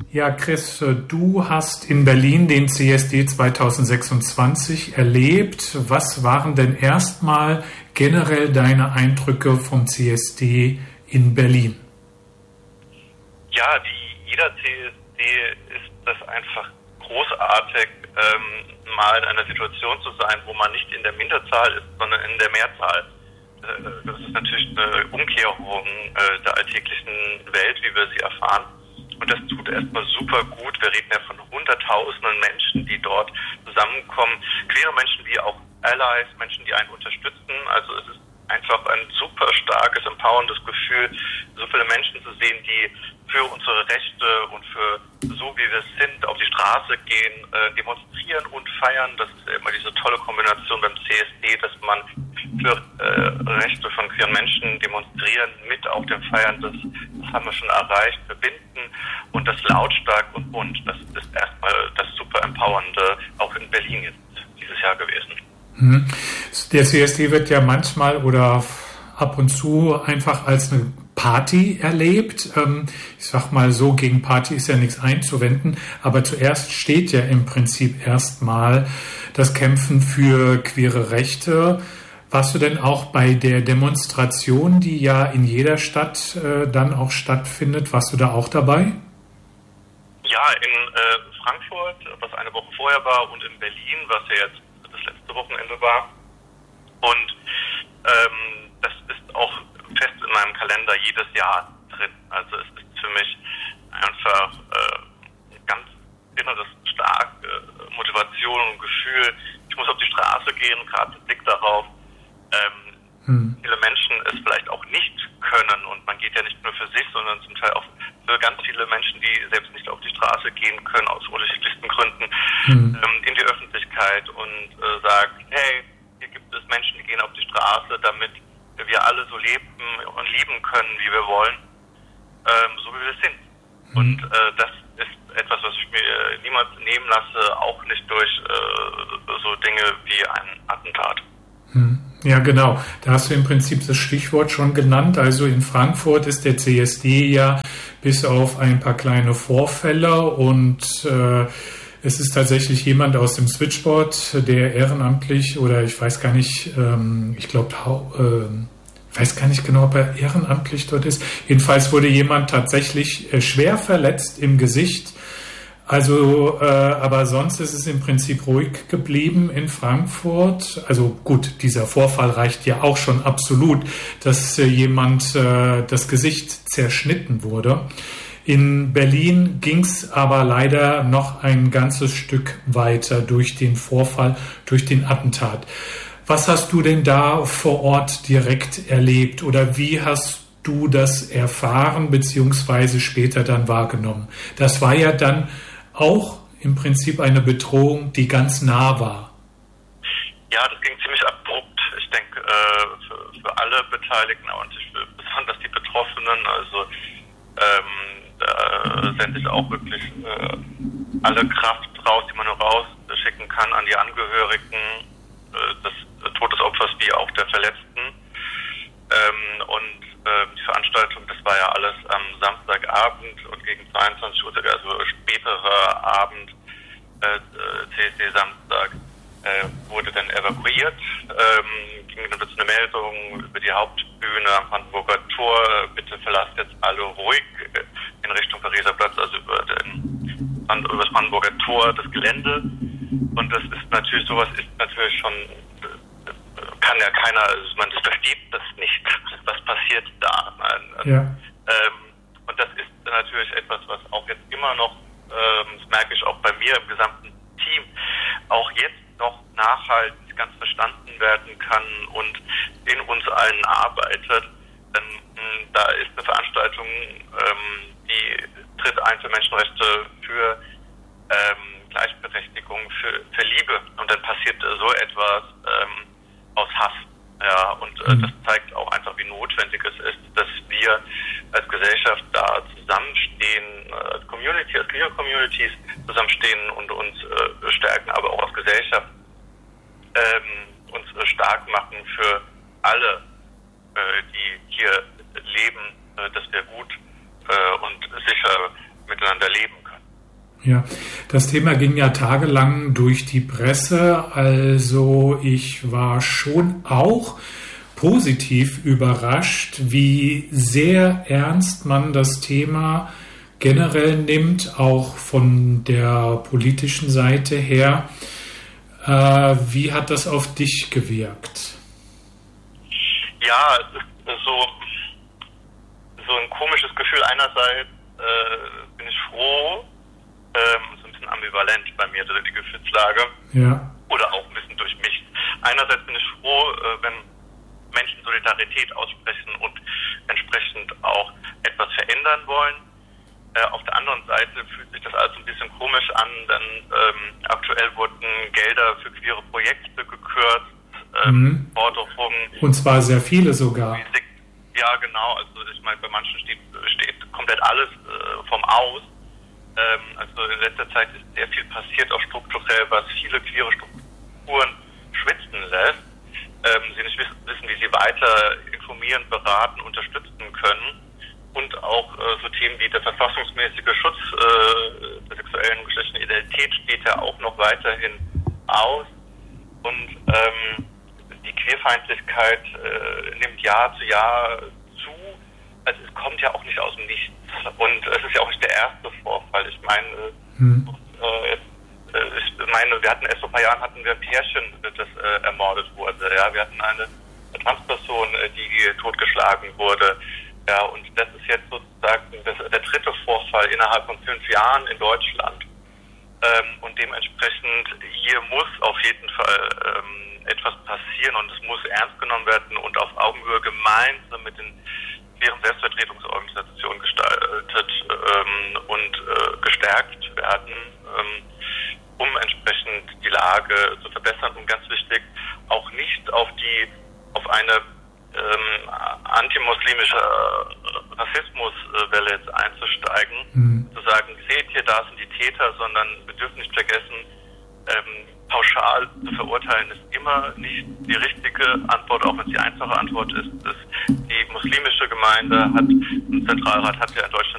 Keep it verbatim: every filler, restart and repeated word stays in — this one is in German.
Ja, Chris, du hast in Berlin den C S D zwanzig sechsundzwanzig erlebt. Was waren denn erstmal generell deine Eindrücke vom C S D in Berlin? Ja, wie jeder C S D ist das einfach großartig, ähm, mal in einer Situation zu sein, wo man nicht in der Minderzahl ist, sondern in der Mehrzahl. Äh, das ist natürlich eine Umkehrung äh, der alltäglichen Welt, wie wir sie erfahren. Und das tut erstmal super gut. Wir reden ja von hunderttausenden Menschen, die dort zusammenkommen. Queere Menschen wie auch Allies, Menschen, die einen unterstützen. Also es ist einfach ein super starkes, empowerndes Gefühl, so viele Menschen zu sehen, die für unsere Rechte und für so wie wir sind auf die Straße gehen, äh, demonstrieren und feiern. Das ist ja immer diese tolle Kombination beim C S D, dass man für äh, Rechte von queeren Menschen demonstrieren mit auf dem Feiern. Das, das haben wir schon erreicht, verbinden und das lautstark und bunt. Das ist erstmal das super Empowernde auch in Berlin jetzt dieses Jahr gewesen. Der C S D wird ja manchmal oder ab und zu einfach als eine Party erlebt. Ich sag mal so, gegen Party ist ja nichts einzuwenden, aber zuerst steht ja im Prinzip erstmal das Kämpfen für queere Rechte. Warst du denn auch bei der Demonstration, die ja in jeder Stadt äh, dann auch stattfindet, warst du da auch dabei? Ja, in äh, Frankfurt, was eine Woche vorher war, und in Berlin, was ja jetzt das letzte Wochenende war. Und ähm, das ist auch fest in meinem Kalender jedes Jahr drin. Also es ist für mich einfach äh, ganz inneres, starke äh, Motivation und Gefühl. Ich muss auf die Straße gehen, gerade mit Blick darauf, ähm, hm. viele Menschen es vielleicht auch nicht können. Und man geht ja nicht nur für sich, sondern zum Teil auch für ganz viele Menschen, die selbst nicht auf die Straße gehen können, aus unterschiedlichsten Gründen, hm. ähm, in die Öffentlichkeit und äh, sagen, hey, hier gibt es Menschen, die gehen auf die Straße, damit wir alle so leben und lieben können, wie wir wollen, ähm, so wie wir sind. Hm. Und äh, das ist etwas, was ich mir niemals nehmen lasse, auch nicht durch äh, so Dinge wie ein Attentat. Hm. Ja, genau. Da hast du im Prinzip das Stichwort schon genannt. Also in Frankfurt ist der C S D ja bis auf ein paar kleine Vorfälle und äh, es ist tatsächlich jemand aus dem Switchboard, der ehrenamtlich oder ich weiß gar nicht, ähm, ich glaube, äh, weiß gar nicht genau, ob er ehrenamtlich dort ist. Jedenfalls wurde jemand tatsächlich äh, schwer verletzt im Gesicht. Also, äh, aber sonst ist es im Prinzip ruhig geblieben in Frankfurt. Also gut, dieser Vorfall reicht ja auch schon absolut, dass äh, jemand äh, das Gesicht zerschnitten wurde. In Berlin ging es aber leider noch ein ganzes Stück weiter durch den Vorfall, durch den Attentat. Was hast du denn da vor Ort direkt erlebt oder wie hast du das erfahren beziehungsweise später dann wahrgenommen? Das war ja dann auch im Prinzip eine Bedrohung, die ganz nah war. Ja, das ging ziemlich abrupt. Ich denke, äh, für, für alle Beteiligten und für besonders die Betroffenen, also ähm, da sende ich auch wirklich äh, alle Kraft raus, die man nur rausschicken kann an die Angehörigen äh, des Todesopfers wie auch der Verletzten. Ähm, und äh, die Veranstaltung, das war ja alles am Samstagabend und gegen zweiundzwanzig Uhr, also späterer Abend, äh, C S D Samstag, äh, wurde dann evakuiert. Ähm, ging dann eine Meldung über die Hauptbühne am Brandenburger Tor, bitte verlasst jetzt alle ruhig in Richtung Pariser Platz, also über, den, über das Brandenburger Tor, das Gelände. Und das ist natürlich, sowas ist natürlich schon, kann ja keiner, also man versteht das nicht, was passiert da. Ja. Ähm, und das ist natürlich etwas, was auch jetzt immer noch, ähm, das merke ich auch bei mir im gesamten Team, auch jetzt noch nachhaltend ganz verstanden werden kann und in uns allen arbeitet. Denn mh, da ist eine Veranstaltung, ähm, die tritt ein für Menschenrechte, für ähm, Gleichberechtigung, für, für Liebe. Und dann passiert so etwas ähm, aus Hass. Ja, und äh, das zeigt auch einfach, wie notwendig es ist, dass wir als Gesellschaft da zusammenstehen, äh, als Community, als Queer Communities zusammenstehen und uns äh, stärken, aber auch als Gesellschaft ähm, uns äh, stark machen für alle, äh, die hier leben, äh, dass wir gut äh, und sicher miteinander leben können. Ja, das Thema ging ja tagelang durch die Presse, also ich war schon auch positiv überrascht, wie sehr ernst man das Thema generell nimmt, auch von der politischen Seite her. Äh, wie hat das auf dich gewirkt? Ja, es ist so, so ein komisches Gefühl. Einerseits äh, bin ich froh, ähm, so ein bisschen ambivalent bei mir, also die Gefühlslage. Ja. Oder auch ein bisschen durch mich. Einerseits bin ich froh, äh, wenn Menschen Solidarität aussprechen und entsprechend auch etwas verändern wollen. Äh, auf der anderen Seite fühlt sich das alles ein bisschen komisch an, denn ähm, aktuell wurden Gelder für queere Projekte gekürzt, ähm, mhm. Forderungen. Und zwar sehr viele sogar. Ja, genau. Also ich meine, bei manchen steht, steht komplett alles äh, vom Aus. Ähm, also in letzter Zeit ist sehr viel passiert, auch strukturell, was viele queere Strukturen schwitzen lässt. Ähm, sie nicht wissen, wissen, wie sie weiter informieren, beraten, unterstützen können. Und auch äh, so Themen wie der verfassungsmäßige Schutz äh, der sexuellen und geschlechtlichen Identität steht ja auch noch weiterhin aus. Und ähm, die Queerfeindlichkeit äh, nimmt Jahr zu Jahr zu. Also es kommt ja auch nicht aus dem Nichts. Und es ist ja auch nicht der erste Vorfall. Ich meine, hm. äh, ich meine, wir hatten erst vor ein paar Jahren hatten wir ein Pärchen, das äh, ermordet wurde. Ja, wir hatten eine, eine Transperson, die totgeschlagen wurde. Ja, und das ist jetzt sozusagen das, der dritte Vorfall innerhalb von fünf Jahren in Deutschland. Ähm, und dementsprechend hier muss auf jeden Fall ähm, etwas passieren und es muss ernst genommen werden und auf Augenhöhe gemeinsam mit den queeren Selbstvertretungsorganisationen gestaltet ähm, und äh, gestärkt werden, ähm, um entsprechend die Lage zu verbessern und ganz wichtig, auch nicht auf die auf eine ähm, antimuslimische Rassismuswelle jetzt einzusteigen, mhm. zu sagen, seht ihr, da sind die Täter, sondern wir dürfen nicht vergessen, ähm, pauschal zu verurteilen ist immer nicht die richtige Antwort, auch wenn es die einfache Antwort ist. Dass die muslimische Gemeinde hat, ein Zentralrat hat ja in Deutschland